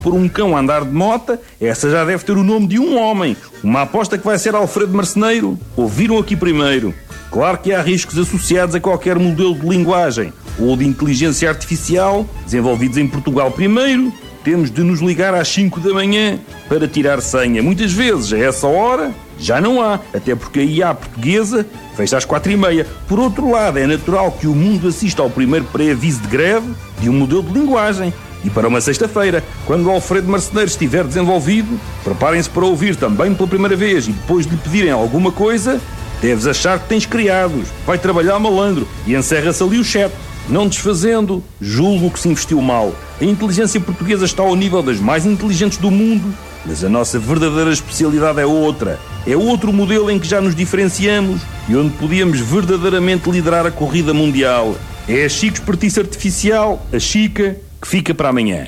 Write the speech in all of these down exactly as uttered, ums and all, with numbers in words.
por um cão a andar de mota, essa já deve ter o nome de um homem. Uma aposta que vai ser Alfredo Marceneiro. Ouviram aqui primeiro. Claro que há riscos associados a qualquer modelo de linguagem ou de inteligência artificial, desenvolvidos em Portugal primeiro. Temos de nos ligar às cinco da manhã para tirar senha. Muitas vezes, a essa hora, já não há, até porque a I A portuguesa fecha às quatro e meia. Por outro lado, é natural que o mundo assista ao primeiro pré-aviso de greve de um modelo de linguagem. E para uma sexta-feira, quando o Alfredo Marceneiro estiver desenvolvido, preparem-se para ouvir também pela primeira vez e depois de lhe pedirem alguma coisa, deves achar que tens criados, vai trabalhar malandro e encerra-se ali o chat. Não desfazendo, julgo que se investiu mal. A inteligência portuguesa está ao nível das mais inteligentes do mundo, mas a nossa verdadeira especialidade é outra. É outro modelo em que já nos diferenciamos e onde podíamos verdadeiramente liderar a corrida mundial. É a Chico Espertice Artificial, a Chica, que fica para amanhã.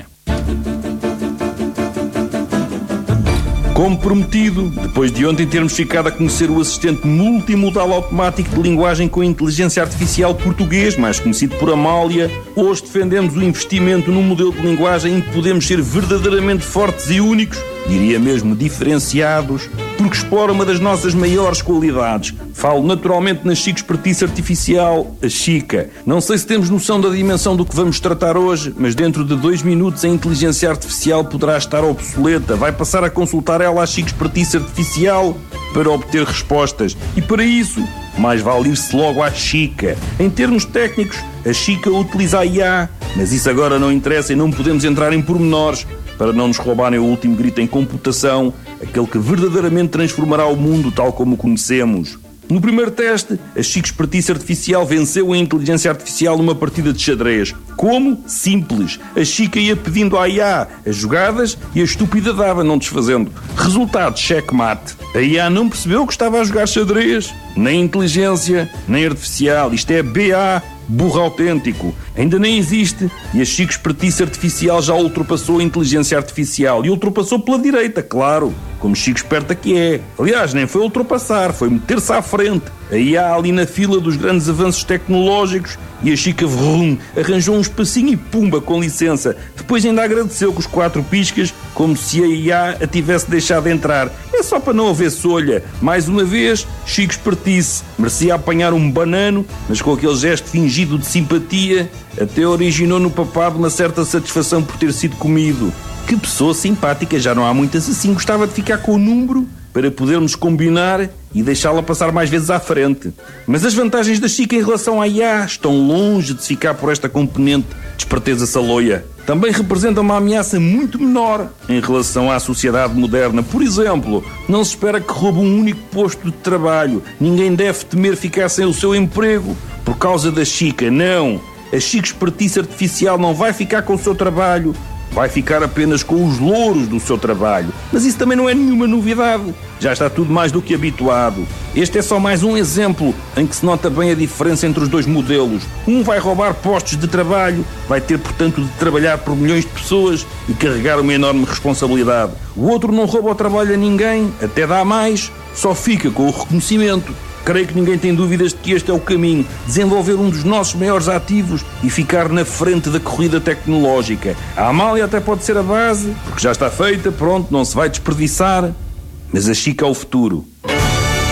Como prometido, depois de ontem termos ficado a conhecer o assistente multimodal automático de linguagem com inteligência artificial português, mais conhecido por Amália, hoje defendemos o investimento num modelo de linguagem em que podemos ser verdadeiramente fortes e únicos, diria mesmo diferenciados, porque explora uma das nossas maiores qualidades. Falo naturalmente na Chico Espertice Artificial, a Chica. Não sei se temos noção da dimensão do que vamos tratar hoje, mas dentro de dois minutos a inteligência artificial poderá estar obsoleta. Vai passar a consultar ela a Chico Espertice Artificial para obter respostas. E para isso, mais vale ir-se logo à Chica. Em termos técnicos, a Chica utiliza a I A, mas isso agora não interessa e não podemos entrar em pormenores para não nos roubarem o último grito em computação, aquele que verdadeiramente transformará o mundo tal como o conhecemos. No primeiro teste, a Chico Espertice Artificial venceu a inteligência artificial numa partida de xadrez. Como? Simples. A Chica ia pedindo à I A as jogadas e a estúpida dava, não desfazendo. Resultado, checkmate. A I A não percebeu que estava a jogar xadrez. Nem inteligência, nem artificial. Isto é B A, burro autêntico. Ainda nem existe e a Chico Espertice Artificial já ultrapassou a inteligência artificial. E ultrapassou pela direita, claro. Como Chico esperta que é. Aliás, nem foi ultrapassar, foi meter-se à frente. A I A ali na fila dos grandes avanços tecnológicos e a Chica vrum, arranjou um espacinho e pumba, com licença. Depois ainda agradeceu com os quatro piscas, como se a I A a tivesse deixado entrar. É só para não haver solha. Mais uma vez, Chico Espertice merecia apanhar um banano, mas com aquele gesto fingido de simpatia, até originou no papado uma certa satisfação por ter sido comido. Que pessoa simpática, já não há muitas assim. Gostava de ficar com o número para podermos combinar e deixá-la passar mais vezes à frente. Mas as vantagens da Chica em relação à I A estão longe de se ficar por esta componente de esperteza saloia. Também representa uma ameaça muito menor em relação à sociedade moderna. Por exemplo, não se espera que roube um único posto de trabalho. Ninguém deve temer ficar sem o seu emprego por causa da Chica. Não! A Chico Espertice Artificial não vai ficar com o seu trabalho, vai ficar apenas com os louros do seu trabalho. Mas isso também não é nenhuma novidade. Já está tudo mais do que habituado. Este é só mais um exemplo em que se nota bem a diferença entre os dois modelos. Um vai roubar postos de trabalho, vai ter, portanto, de trabalhar por milhões de pessoas e carregar uma enorme responsabilidade. O outro não rouba o trabalho a ninguém, até dá mais, só fica com o reconhecimento. Creio que ninguém tem dúvidas de que este é o caminho. Desenvolver um dos nossos maiores ativos e ficar na frente da corrida tecnológica. A Amália até pode ser a base, porque já está feita, pronto, não se vai desperdiçar. Mas a Chica é o futuro.